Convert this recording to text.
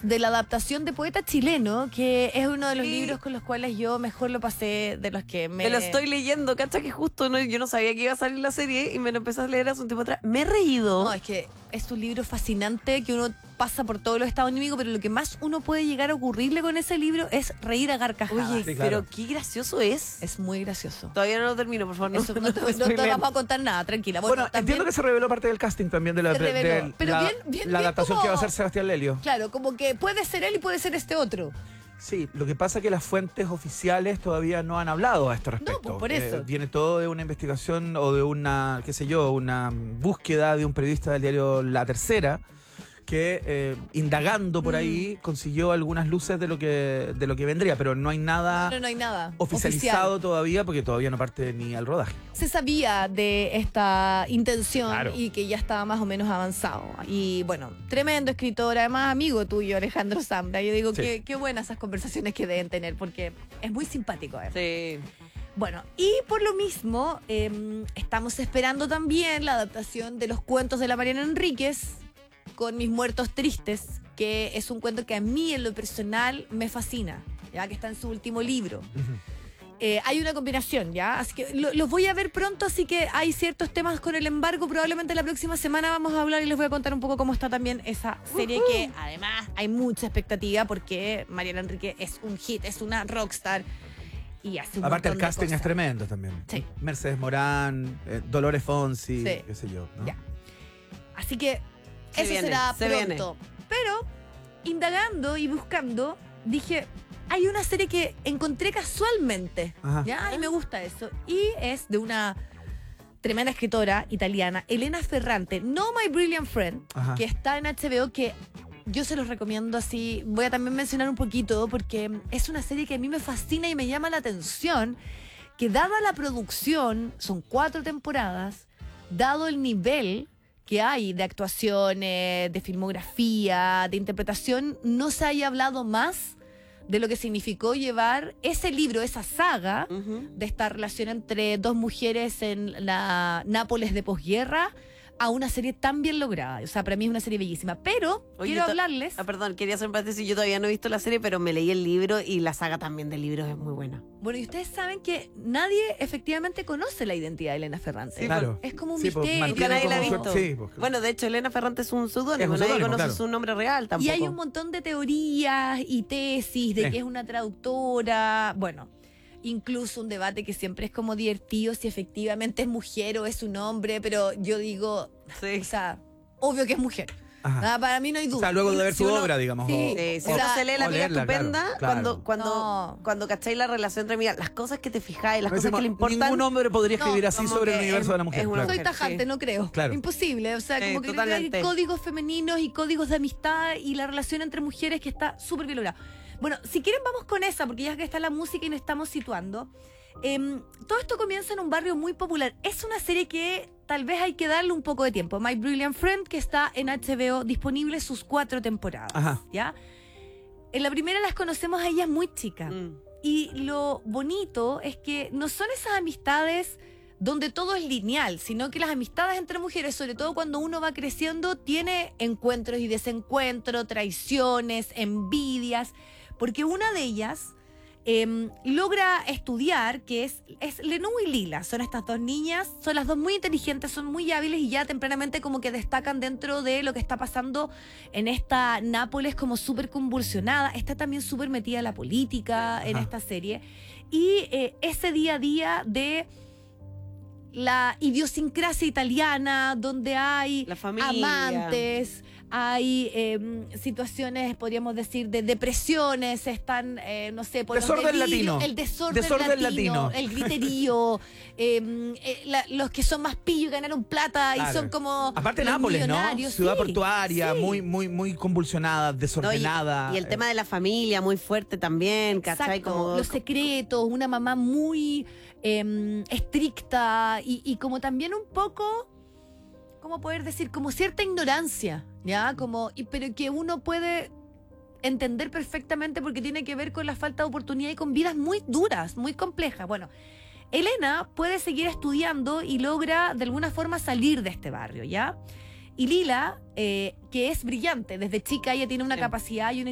de la adaptación de Poeta Chileno, que es uno de los Sí. libros con los cuales yo mejor lo pasé, de los que me... Me lo estoy leyendo, ¿cacha? Que justo yo no sabía que iba a salir la serie y me lo empecé a leer hace un tiempo atrás. Me he reído. No, es que es un libro fascinante que uno pasa por todos los estados anímicos, pero lo que más uno puede llegar a ocurrirle con ese libro es reír a carcajadas. Oye, Sí, claro. pero qué gracioso es. Es muy gracioso. Todavía no lo termino, por favor. Eso, no te vamos a contar nada, tranquila. Bueno, también, entiendo que se reveló parte del casting también de la, Se reveló, pero la, bien la adaptación como- que va a hacer Sebastián Lelio. claro, como que puede ser él y puede ser este otro. Sí, lo que pasa es que las fuentes oficiales todavía no han hablado a este respecto. pues por eso. Viene todo de una investigación o de una, qué sé yo, una búsqueda de un periodista del diario La Tercera que indagando por ahí consiguió algunas luces de lo que vendría, pero no hay nada No hay nada oficializado oficial. todavía porque todavía no parte ni al rodaje. Se sabía de esta intención Claro. y que ya estaba más o menos avanzado. Y bueno, tremendo escritor, además amigo tuyo, Alejandro Zambra. Yo digo Sí. qué buenas esas conversaciones que deben tener, porque es muy simpático. Sí. Bueno, y por lo mismo, estamos esperando también la adaptación de los cuentos de la Mariana Enríquez con Mis Muertos Tristes, que es un cuento que a mí en lo personal me fascina, ya que está en su último libro. Hay una combinación, ¿ya? Así que los voy a ver pronto, así que hay ciertos temas con el embargo. Probablemente la próxima semana vamos a hablar y les voy a contar un poco cómo está también esa serie, que además hay mucha expectativa porque Mariana Enríquez es un hit, es una rockstar y hace un Aparte el montón de casting es cosas. tremendo también. Sí. Mercedes Morán, Dolores Fonsi, Sí. qué sé yo, ¿no? Ya. Así que Se eso viene, será se pronto. Pero, indagando y buscando, dije, hay una serie que encontré casualmente. Ajá. ¿Ya? Y me gusta eso. Y es de una tremenda escritora italiana, Elena Ferrante, No My Brilliant Friend, Ajá. que está en HBO, que yo se los recomiendo así. Voy a también mencionar un poquito, porque es una serie que a mí me fascina y me llama la atención, que dada la producción, son 4 temporadas, dado el nivel que hay de actuaciones, de filmografía, de interpretación, no se haya hablado más de lo que significó llevar ese libro, esa saga, de esta relación entre dos mujeres en la Nápoles de posguerra, a una serie tan bien lograda. O sea, para mí es una serie bellísima. Pero Oye, quiero hablarles... Perdón, quería hacer un paréntesis. Yo todavía no he visto la serie, pero me leí el libro y la saga también de libros es muy buena. Bueno, y ustedes saben que nadie efectivamente conoce la identidad de Elena Ferrante. Sí, Claro. Es como un Sí, pues, misterio. mantiene nadie la ha como visto. Sí, pues, Bueno, de hecho, Elena Ferrante es un Es seudónimo. un Nadie seudónimo, conoce claro. su nombre real tampoco. Y hay un montón de teorías y tesis de Sí. que es una traductora. Bueno, incluso un debate que siempre es como divertido si efectivamente es mujer o es un hombre, pero yo digo, Sí. o sea, obvio que es mujer. Ajá. Para mí no hay duda. O sea, luego de ver Si su uno- obra, digamos. Sí. Sí, si O uno sea, se lee La o Amiga leerla, Estupenda, claro. No. cuando cacháis la relación entre amigas, las cosas que te fijáis, las No cosas que le importan. Ningún hombre podría escribir No, así como sobre el que universo de la es mujer. una claro. Soy mujer, tajante, sí. no creo. Claro. Imposible. O sea, Sí, como que creo que totalmente. hay códigos femeninos y códigos de amistad y la relación entre mujeres que está súper bien lograda. Bueno, si quieren vamos con esa, porque ya que está la música y nos estamos situando. Todo esto comienza en un barrio muy popular. Es una serie que tal vez hay que darle un poco de tiempo. My Brilliant Friend, que está en HBO, disponible sus 4 temporadas. Ajá. ¿Ya? En la primera las conocemos a ellas muy chicas. Y lo bonito es que no son esas amistades donde todo es lineal, sino que las amistades entre mujeres, sobre todo cuando uno va creciendo, tiene encuentros y desencuentros, traiciones, envidias, porque una de ellas logra estudiar, que es Lenú y Lila, son estas dos niñas, son las dos muy inteligentes, son muy hábiles y ya tempranamente como que destacan dentro de lo que está pasando en esta Nápoles como súper convulsionada, está también súper metida la política en esta serie, y ese día a día de la idiosincrasia italiana, donde hay La familia. amantes, hay situaciones, podríamos decir, de depresiones, están, no sé, por Desorden los delirios, latino. el desorden, Desorden latino, latino. el griterío, los que son más pillos y ganaron plata Claro. y son como Aparte los Nápoles, ¿no? millonarios. Ciudad Sí, portuaria, sí. muy convulsionada, No, desordenada. y el tema de la familia muy fuerte también, ¿cachai? Exacto, Como los secretos, una mamá muy estricta y como también un poco, ¿cómo poder decir? Como cierta ignorancia, ¿ya? Pero que uno puede entender perfectamente porque tiene que ver con la falta de oportunidad y con vidas muy duras, muy complejas. Bueno, Elena puede seguir estudiando y logra de alguna forma salir de este barrio, ¿ya? Y Lila, que es brillante, desde chica ella tiene una Sí. capacidad y una